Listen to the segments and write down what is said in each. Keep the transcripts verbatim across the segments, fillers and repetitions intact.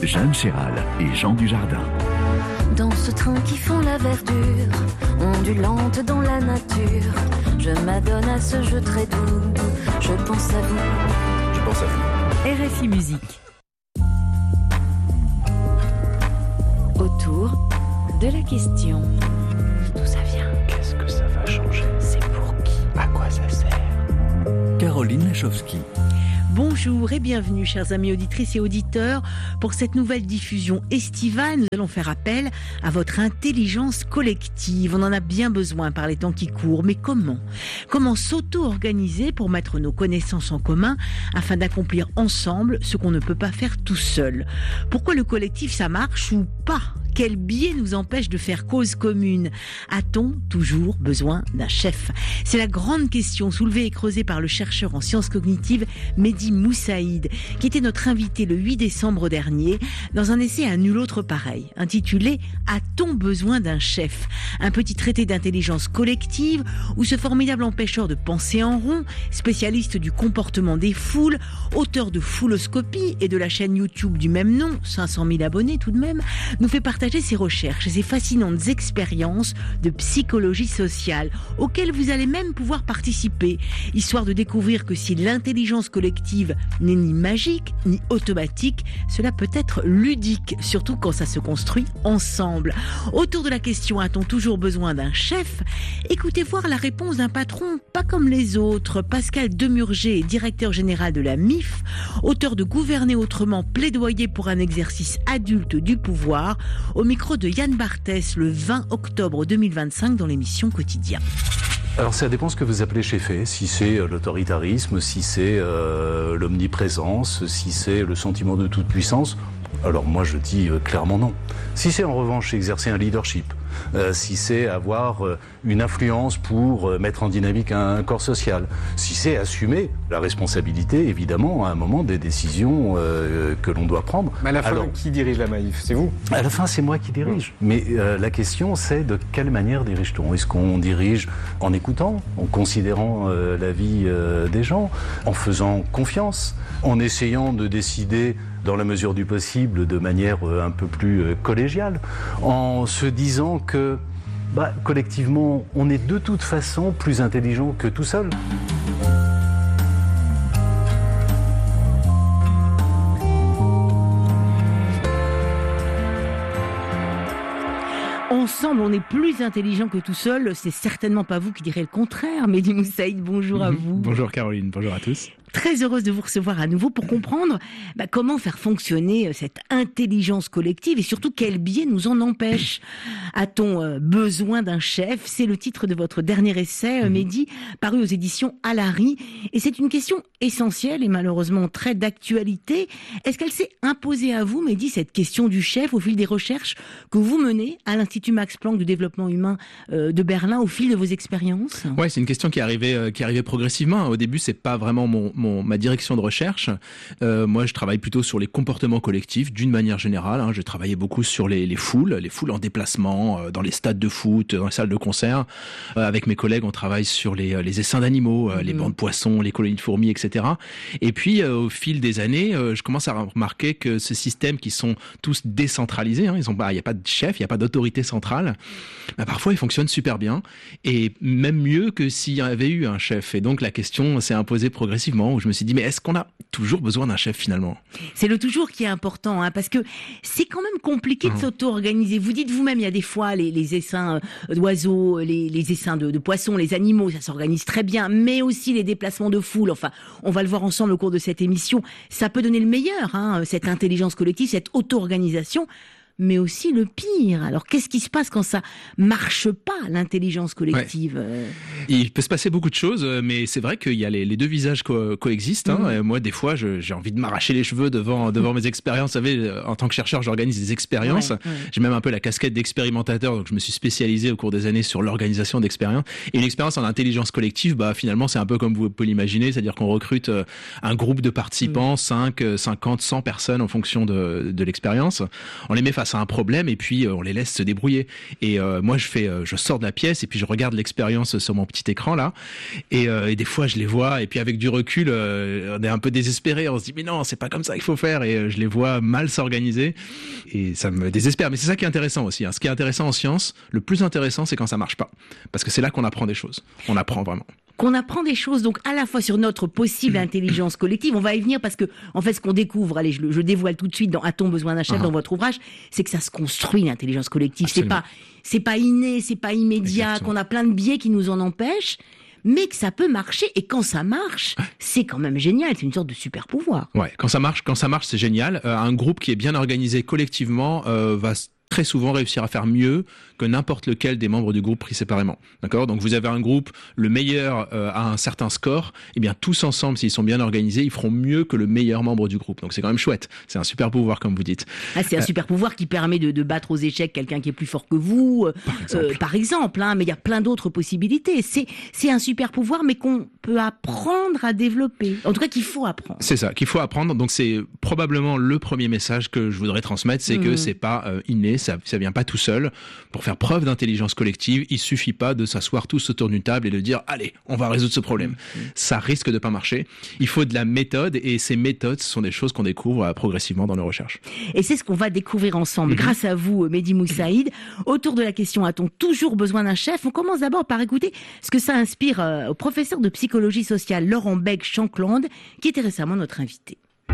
Jeanne Chéral et Jean Dujardin. Dans ce train qui fend la verdure, ondulante dans la nature, je m'adonne à ce jeu très doux. Je pense à vous. Je pense à vous. R F I Musique. Autour de la question. D'où ça vient? Qu'est-ce que ça va changer? C'est pour qui? À quoi ça sert? Caroline Lachowski. Bonjour et bienvenue, chers amis auditrices et auditeurs. Pour cette nouvelle diffusion estivale, nous allons faire appel à votre intelligence collective. On en a bien besoin par les temps qui courent. Mais comment? Comment s'auto-organiser pour mettre nos connaissances en commun afin d'accomplir ensemble ce qu'on ne peut pas faire tout seul? Pourquoi le collectif, ça marche ou pas? Quel biais nous empêche de faire cause commune? A-t-on toujours besoin d'un chef? C'est la grande question soulevée et creusée par le chercheur en sciences cognitives Mehdi Moussaïd, qui était notre invité le huit décembre dernier dans un essai à nul autre pareil, intitulé « A-t-on besoin d'un chef ?» Un petit traité d'intelligence collective où ce formidable empêcheur de penser en rond, spécialiste du comportement des foules, auteur de Fouloscopie et de la chaîne YouTube du même nom, cinq cent mille abonnés tout de même, nous fait partager ses recherches et ses fascinantes expériences de psychologie sociale auxquelles vous allez même pouvoir participer, histoire de découvrir que si l'intelligence collective n'est ni magique ni automatique, cela peut être ludique, surtout quand ça se construit ensemble. Autour de la question « A-t-on toujours besoin d'un chef ?» Écoutez voir la réponse d'un patron pas comme les autres. Pascal Demurger, directeur général de la M I F, auteur de Gouverner autrement, plaidoyer pour un exercice adulte du pouvoir, au micro de Yann Barthès le vingt octobre deux mille vingt-cinq dans l'émission Quotidien. Alors ça dépend ce que vous appelez chefer, si c'est l'autoritarisme, si c'est euh, l'omniprésence, si c'est le sentiment de toute puissance. Alors moi je dis euh, clairement non. Si c'est en revanche exercer un leadership, euh, si c'est avoir euh, une influence pour euh, mettre en dynamique un, un corps social, si c'est assumer la responsabilité évidemment à un moment des décisions euh, que l'on doit prendre. Mais à la fin, alors, qui dirige la Maïf? C'est vous? À la fin, c'est moi qui dirige. Mais euh, la question, c'est de quelle manière dirige-t-on? Est-ce qu'on dirige en écoutant, en considérant euh, la vie euh, des gens, en faisant confiance, en essayant de décider dans la mesure du possible de manière euh, un peu plus euh, collégiale, en se disant que bah, collectivement, on est de toute façon plus intelligent que tout seul. Ensemble, on est plus intelligent que tout seul. C'est certainement pas vous qui direz le contraire. Mehdi Moussaïd, bonjour à vous. Bonjour Caroline, bonjour à tous. Très heureuse de vous recevoir à nouveau pour comprendre bah, comment faire fonctionner cette intelligence collective et surtout quel biais nous en empêche. A-t-on euh, besoin d'un chef? C'est le titre de votre dernier essai, euh, Mehdi, paru aux éditions Alary. Et c'est une question essentielle et malheureusement très d'actualité. Est-ce qu'elle s'est imposée à vous, Mehdi, cette question du chef au fil des recherches que vous menez à l'Institut Max Planck du développement humain euh, de Berlin au fil de vos expériences? Ouais, c'est une question qui est arrivée, euh, qui est arrivée progressivement. Au début, c'est pas vraiment mon Mon, ma direction de recherche. Euh, moi, je travaille plutôt sur les comportements collectifs d'une manière générale. Hein. J'ai travaillé beaucoup sur les, les foules, les foules en déplacement, euh, dans les stades de foot, dans les salles de concert. Euh, avec mes collègues, on travaille sur les, les essaims d'animaux, euh, mmh. les bancs de poissons, les colonies de fourmis, et cetera. Et puis, euh, au fil des années, euh, je commence à remarquer que ces systèmes qui sont tous décentralisés, hein, ils ont pas, il n'y a pas de chef, il n'y a pas d'autorité centrale, bah, parfois ils fonctionnent super bien et même mieux que s'il y avait eu un chef. Et donc, la question s'est imposée progressivement où je me suis dit, mais est-ce qu'on a toujours besoin d'un chef finalement? C'est le toujours qui est important, hein, parce que c'est quand même compliqué de mmh. s'auto-organiser. Vous dites vous-même, il y a des fois les, les essaims d'oiseaux, les, les essaims de, de poissons, les animaux, ça s'organise très bien, mais aussi les déplacements de foule. Enfin, on va le voir ensemble au cours de cette émission. Ça peut donner le meilleur, hein, cette intelligence collective, cette auto-organisation. Mais aussi le pire. Alors, qu'est-ce qui se passe quand ça marche pas, l'intelligence collective? Ouais. Il peut se passer beaucoup de choses, mais c'est vrai qu'il y a les, les deux visages co- coexistent. Hein. Mmh. Et moi, des fois, je, j'ai envie de m'arracher les cheveux devant, devant mes expériences. Vous savez, en tant que chercheur, j'organise des expériences. Ouais, ouais. J'ai même un peu la casquette d'expérimentateur, donc je me suis spécialisé au cours des années sur l'organisation d'expériences. Et une expérience en intelligence collective, bah, finalement, c'est un peu comme vous pouvez l'imaginer, c'est-à-dire qu'on recrute un groupe de participants, mmh. cinq, cinquante, cent personnes en fonction de, de l'expérience. On les met face face à un problème et puis euh, on les laisse se débrouiller. Et euh, moi, je fais, euh, je sors de la pièce et puis je regarde l'expérience sur mon petit écran là. Et, euh, et des fois, je les vois et puis avec du recul, euh, on est un peu désespéré. On se dit mais non, c'est pas comme ça qu'il faut faire. Et euh, je les vois mal s'organiser et ça me désespère. Mais c'est ça qui est intéressant aussi. Hein. Ce qui est intéressant en science, le plus intéressant, c'est quand ça marche pas, parce que c'est là qu'on apprend des choses. On apprend vraiment. Qu'on apprend des choses, donc à la fois sur notre possible intelligence collective, on va y venir parce que, en fait, ce qu'on découvre, allez, je, je dévoile tout de suite dans A-t-on besoin d'un chef uh-huh. dans votre ouvrage, c'est que ça se construit l'intelligence collective. Absolument. C'est pas, c'est pas inné, c'est pas immédiat, Exactement. Qu'on a plein de biais qui nous en empêchent, mais que ça peut marcher. Et quand ça marche, c'est quand même génial. C'est une sorte de super pouvoir. Ouais, quand ça marche, quand ça marche, c'est génial. Euh, un groupe qui est bien organisé collectivement euh, va très souvent réussir à faire mieux que n'importe lequel des membres du groupe pris séparément. D'accord ? Donc vous avez un groupe, le meilleur euh, a un certain score, et bien tous ensemble, s'ils sont bien organisés, ils feront mieux que le meilleur membre du groupe. Donc c'est quand même chouette. C'est un super pouvoir, comme vous dites. Ah, c'est un euh, super pouvoir qui permet de, de battre aux échecs quelqu'un qui est plus fort que vous, euh, par exemple. Euh, par exemple hein, mais il y a plein d'autres possibilités. C'est, c'est un super pouvoir, mais qu'on peut apprendre à développer. En tout cas, qu'il faut apprendre. C'est ça, qu'il faut apprendre. Donc c'est probablement le premier message que je voudrais transmettre, c'est mmh. que c'est pas euh, inné, ça, ça vient pas tout seul. Pour faire preuve d'intelligence collective, il suffit pas de s'asseoir tous autour d'une table et de dire allez, on va résoudre ce problème. Mmh. Ça risque de pas marcher. Il faut de la méthode, et ces méthodes, ce sont des choses qu'on découvre euh, progressivement dans nos recherches. Et c'est ce qu'on va découvrir ensemble, mmh. grâce à vous, Mehdi Moussaïd, autour de la question a-t-on toujours besoin d'un chef ? On commence d'abord par écouter ce que ça inspire euh, au professeur de psychologie sociale Laurent Begg-Shankland, qui était récemment notre invité.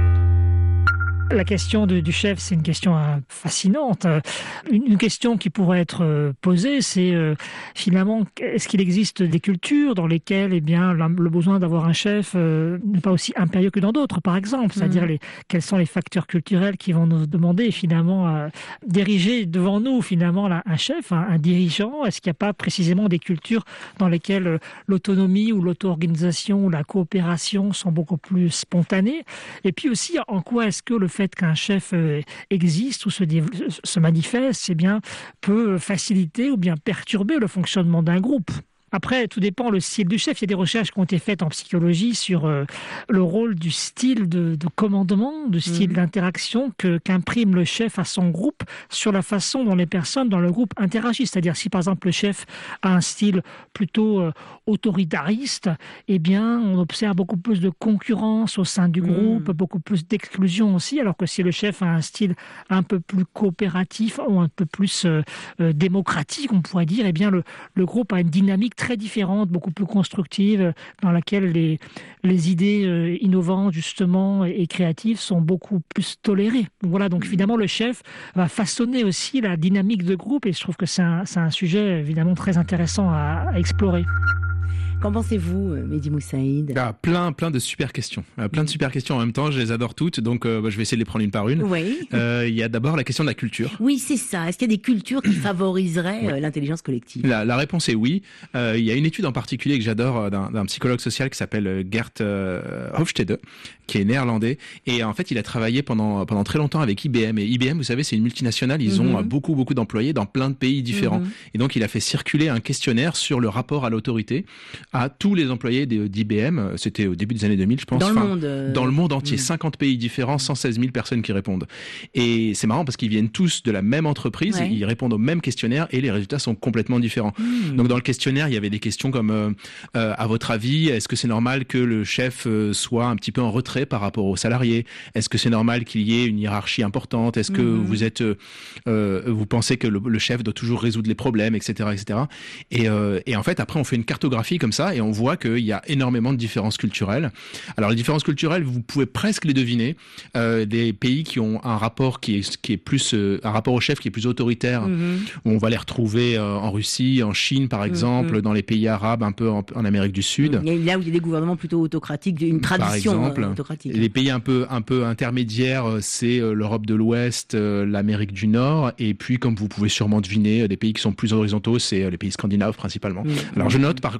La question de, du chef, c'est une question euh, fascinante. Une, une question qui pourrait être euh, posée, c'est euh, finalement, est-ce qu'il existe des cultures dans lesquelles eh bien, la, le besoin d'avoir un chef euh, n'est pas aussi impérieux que dans d'autres, par exemple ? C'est-à-dire, mmh. les, quels sont les facteurs culturels qui vont nous demander finalement à diriger devant nous finalement là, un chef, un, un dirigeant ? Est-ce qu'il n'y a pas précisément des cultures dans lesquelles euh, l'autonomie ou l'auto-organisation ou la coopération sont beaucoup plus spontanées ? Et puis aussi, en quoi est-ce que le fait qu'un chef existe ou se, se manifeste, eh bien, peut faciliter ou bien perturber le fonctionnement d'un groupe. Après, tout dépend le style du chef. Il y a des recherches qui ont été faites en psychologie sur euh, le rôle du style de, de commandement, du style mmh. d'interaction que, qu'imprime le chef à son groupe sur la façon dont les personnes dans le groupe interagissent. C'est-à-dire si par exemple le chef a un style plutôt euh, autoritariste, eh bien on observe beaucoup plus de concurrence au sein du groupe, mmh. beaucoup plus d'exclusion aussi, alors que si le chef a un style un peu plus coopératif ou un peu plus euh, euh, démocratique, on pourrait dire, eh bien le, le groupe a une dynamique très différente, beaucoup plus constructive, dans laquelle les, les idées euh, innovantes, justement, et, et créatives sont beaucoup plus tolérées. Donc voilà, donc évidemment, le chef va façonner aussi la dynamique de groupe, et je trouve que c'est un, c'est un sujet, évidemment, très intéressant à, à explorer. Qu'en pensez-vous, Mehdi Moussaïd ? Ah, plein, plein de super questions. Euh, plein de super questions en même temps. Je les adore toutes, donc euh, bah, je vais essayer de les prendre une par une. Oui. Euh, il y a d'abord la question de la culture. Oui, c'est ça. Est-ce qu'il y a des cultures qui favoriseraient oui. euh, l'intelligence collective ? la, la réponse est oui. Euh, il y a une étude en particulier que j'adore euh, d'un, d'un psychologue social qui s'appelle Gert euh, Hofstede, qui est néerlandais. Et en fait, il a travaillé pendant pendant très longtemps avec I B M. Et I B M, vous savez, c'est une multinationale. Ils mm-hmm. ont euh, beaucoup beaucoup d'employés dans plein de pays différents. Mm-hmm. Et donc, il a fait circuler un questionnaire sur le rapport à l'autorité à tous les employés d'I B M. C'était au début des années deux mille, je pense. Dans enfin, le monde. Euh... Dans le monde entier. Mmh. cinquante pays différents, cent seize mille personnes qui répondent. Et c'est marrant parce qu'ils viennent tous de la même entreprise, ouais. ils répondent au même questionnaire et les résultats sont complètement différents. Mmh. Donc dans le questionnaire, il y avait des questions comme euh, euh, à votre avis, est-ce que c'est normal que le chef euh, soit un petit peu en retrait par rapport aux salariés ? Est-ce que c'est normal qu'il y ait une hiérarchie importante ? Est-ce que mmh. vous êtes, euh, vous pensez que le, le chef doit toujours résoudre les problèmes, et cetera, et cetera. Et, euh, et en fait, après, on fait une cartographie comme ça et on voit qu'il y a énormément de différences culturelles. Alors les différences culturelles, vous pouvez presque les deviner. Euh, des pays qui ont un rapport qui est qui est plus euh, un rapport au chef qui est plus autoritaire. Mm-hmm. On va les retrouver euh, en Russie, en Chine par exemple, mm-hmm. dans les pays arabes, un peu en, en Amérique du Sud. Mm-hmm. Là où il y a des gouvernements plutôt autocratiques, une tradition par exemple, autocratique. Les pays un peu un peu intermédiaires, c'est euh, l'Europe de l'Ouest, euh, l'Amérique du Nord, et puis comme vous pouvez sûrement deviner, des pays qui sont plus horizontaux, c'est euh, les pays scandinaves principalement. Mm-hmm. Alors je note par contre que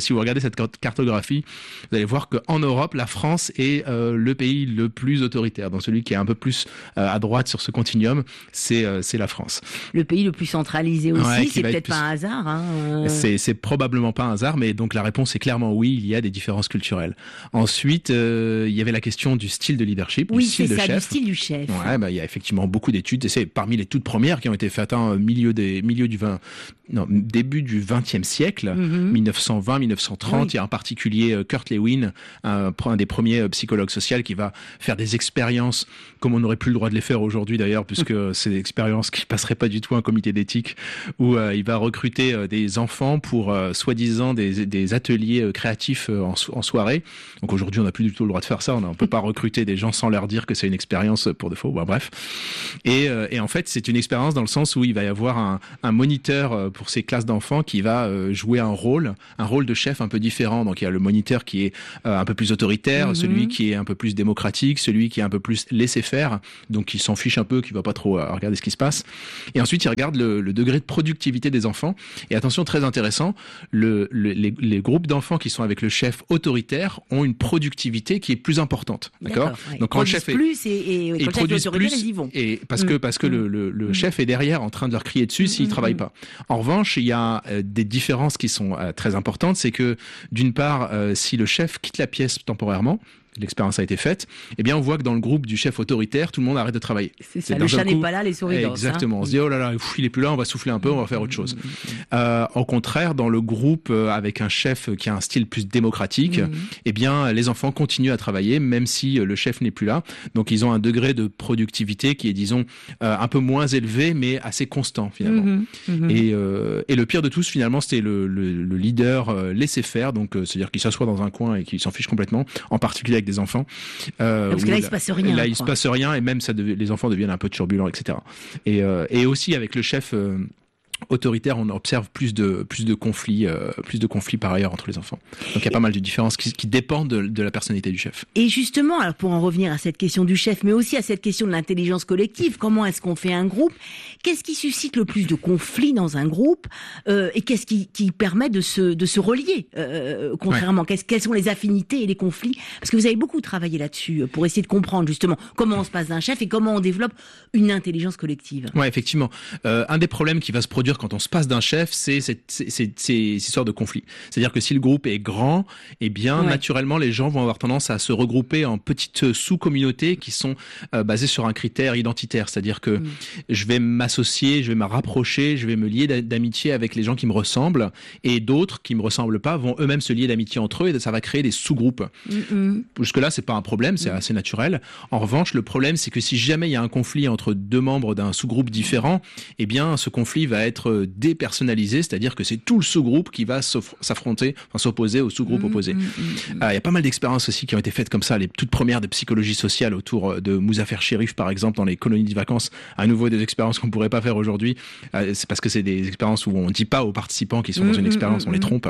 si vous regardez cette cartographie, vous allez voir qu'en Europe, la France est euh, le pays le plus autoritaire. Donc celui qui est un peu plus euh, à droite sur ce continuum, c'est euh, c'est la France. Le pays le plus centralisé aussi, ouais, c'est peut-être plus... pas un hasard. Hein. C'est, c'est probablement pas un hasard, mais donc la réponse est clairement oui, il y a des différences culturelles. Ensuite, euh, il y avait la question du style de leadership, oui, du style c'est de ça, chef. du style du chef. Ouais, bah, il y a effectivement beaucoup d'études, et c'est parmi les toutes premières qui ont été faites au hein, milieu des milieu du vingt, non, début du vingtième siècle, mm-hmm. dix-neuf cent vingt, dix-neuf cent trente. Oui. Il y a en particulier Kurt Lewin, un, un des premiers psychologues sociaux, qui va faire des expériences comme on n'aurait plus le droit de les faire aujourd'hui d'ailleurs, puisque c'est des expériences qui passeraient pas du tout un comité d'éthique, où euh, il va recruter euh, des enfants pour euh, soi-disant des, des ateliers euh, créatifs euh, en, en soirée. Donc aujourd'hui, on n'a plus du tout le droit de faire ça. On ne peut pas recruter des gens sans leur dire que c'est une expérience pour de faux. Bon, bref. Et, euh, et en fait, c'est une expérience dans le sens où il va y avoir un, un moniteur pour ces classes d'enfants qui va euh, jouer un rôle, un rôle de chef un peu différent. Donc il y a le moniteur qui est euh, un peu plus autoritaire, mm-hmm. celui qui est un peu plus démocratique, celui qui est un peu plus laissé-faire, donc qui s'en fiche un peu, qui va pas trop euh, regarder ce qui se passe. Et ensuite, il regarde le, le degré de productivité des enfants. Et attention, très intéressant, le, le, les, les groupes d'enfants qui sont avec le chef autoritaire ont une productivité qui est plus importante. D'accord, d'accord ouais. Donc quand le chef est plus et, et, et ils produisent plus, ils y vont. Et parce que parce que mmh. le, le, le mmh. chef est derrière en train de leur crier dessus mmh. s'ils mmh. travaillent pas. En revanche, il y a euh, des différences qui sont euh, très importantes. C'est que d'une part, euh, si le chef quitte la pièce temporairement, l'expérience a été faite, eh bien on voit que dans le groupe du chef autoritaire, tout le monde arrête de travailler. C'est ça, le chat n'est pas là, les souris dansent. Exactement, hein. on se dit oh là là, pff, il est plus là, on va souffler un peu, on va faire autre chose. Euh, au contraire, dans le groupe euh, avec un chef qui a un style plus démocratique, mmh. eh bien les enfants continuent à travailler même si euh, le chef n'est plus là. Donc ils ont un degré de productivité qui est disons euh, un peu moins élevé mais assez constant finalement. Mmh. Mmh. Et, euh, et le pire de tous finalement, c'était le, le, le leader euh, laisser faire, donc euh, c'est-à-dire qu'il s'assoit dans un coin et qu'il s'en fiche complètement, en particulier avec des enfants. Euh, Parce que là, il se passe rien. Là, il se passe rien et même ça dev- les enfants deviennent un peu turbulents, et cetera. Et, euh, et aussi avec le chef euh, autoritaire, on observe plus de plus de conflits, euh, plus de conflits par ailleurs entre les enfants. Donc il y a pas mal de différences qui, qui dépendent de, de la personnalité du chef. Et justement, alors pour en revenir à cette question du chef, mais aussi à cette question de l'intelligence collective, comment est-ce qu'on fait un groupe ? Qu'est-ce qui suscite le plus de conflits dans un groupe euh, et qu'est-ce qui, qui permet de se de se relier euh, contrairement ouais. Quelles sont les affinités et les conflits ? Parce que vous avez beaucoup travaillé là-dessus pour essayer de comprendre justement comment on se passe d'un chef et comment on développe une intelligence collective. Ouais, effectivement. Euh, un des problèmes qui va se produire quand on se passe d'un chef, c'est ces histoires de conflits. C'est-à-dire que si le groupe est grand, eh bien, ouais. naturellement, les gens vont avoir tendance à se regrouper en petites sous-communautés qui sont euh, basées sur un critère identitaire. C'est-à-dire que mmh. je vais m'associer, je vais me rapprocher, je vais me lier d'amitié avec les gens qui me ressemblent, et d'autres qui me ressemblent pas vont eux-mêmes se lier d'amitié entre eux, et ça va créer des sous-groupes. Mmh. Jusque-là, c'est pas un problème, c'est mmh. assez naturel. En revanche, le problème, c'est que si jamais il y a un conflit entre deux membres d'un sous-groupe différent, eh bien, ce conflit va être dépersonnalisé, c'est-à-dire que c'est tout le sous-groupe qui va s'affronter, enfin s'opposer au sous-groupe mmh, opposé. Il mmh, mmh. euh, y a pas mal d'expériences aussi qui ont été faites comme ça, les toutes premières de psychologie sociale autour de Muzaffer Sherif, par exemple, dans les colonies de vacances. À nouveau, des expériences qu'on pourrait pas faire aujourd'hui. Euh, c'est parce que c'est des expériences où on dit pas aux participants qui sont mmh, dans une expérience, mmh, on les trompe.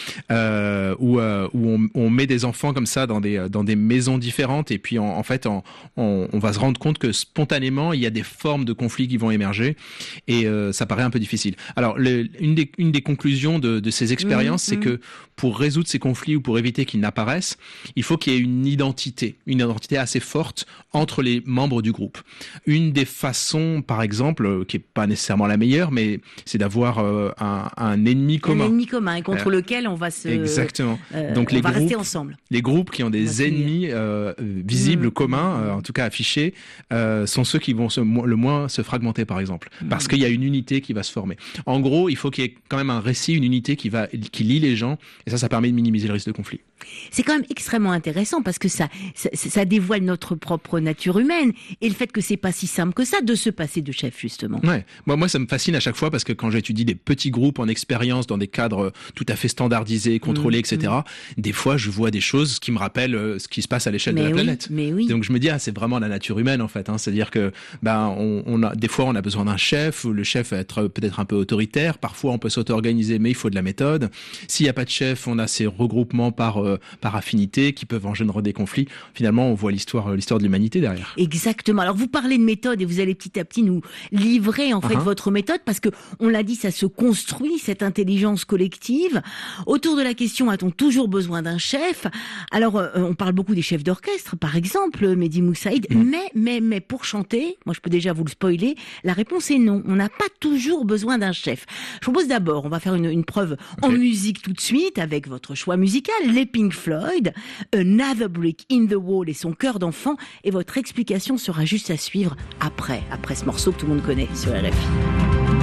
Euh, où euh, où on, on met des enfants comme ça dans des dans des maisons différentes, et puis en, en fait, on, on, on va se rendre compte que spontanément, il y a des formes de conflits qui vont émerger, et euh, ça paraît un peu difficile. Alors, le, une, des, une des conclusions de, de ces expériences, mmh, c'est mmh. que pour résoudre ces conflits ou pour éviter qu'ils n'apparaissent, il faut qu'il y ait une identité, une identité assez forte entre les membres du groupe. Une des façons, par exemple, qui est pas nécessairement la meilleure, mais c'est d'avoir euh, un, un ennemi commun. Un ennemi commun, contre euh, lequel on va se... Exactement. Euh, Donc, on les va groupes, rester ensemble. Les groupes qui ont des ennemis euh, visibles, mmh. communs, euh, en tout cas affichés, euh, sont ceux qui vont se, le moins se fragmenter, par exemple. Mmh. Parce qu'il y a une unité qui va se former. En gros, il faut qu'il y ait quand même un récit, une unité qui va, qui lie les gens, et ça, ça permet de minimiser le risque de conflit. C'est quand même extrêmement intéressant parce que ça, ça, ça dévoile notre propre nature humaine et le fait que c'est pas si simple que ça de se passer de chef, justement. Ouais. Moi, moi, ça me fascine à chaque fois parce que quand j'étudie des petits groupes en expérience dans des cadres tout à fait standardisés, contrôlés, mmh, et cetera, mmh. des fois, je vois des choses qui me rappellent ce qui se passe à l'échelle de la oui, planète. Mais oui. Donc, je me dis, ah, c'est vraiment la nature humaine, en fait, hein. C'est-à-dire que, ben, on, on a, des fois, on a besoin d'un chef, le chef va être peut-être un peu autoritaire, parfois, on peut s'auto-organiser, mais il faut de la méthode. S'il n'y a pas de chef, on a ces regroupements par, euh, euh, par affinité, qui peuvent engendrer des conflits. Finalement, on voit l'histoire, euh, l'histoire de l'humanité derrière. Exactement. Alors vous parlez de méthode et vous allez petit à petit nous livrer en fait uh-huh. votre méthode, parce que on l'a dit, ça se construit, cette intelligence collective. Autour de la question, a-t-on toujours besoin d'un chef ? Alors euh, on parle beaucoup des chefs d'orchestre, par exemple, Mehdi Moussaïd, mmh. mais mais mais pour chanter, moi je peux déjà vous le spoiler, la réponse est non. On n'a pas toujours besoin d'un chef. Je propose d'abord, on va faire une, une preuve okay. en musique tout de suite avec votre choix musical, les Pink Floyd, Another Brick in the Wall et son cœur d'enfant, et votre explication sera juste à suivre après, après ce morceau que tout le monde connaît sur R F I.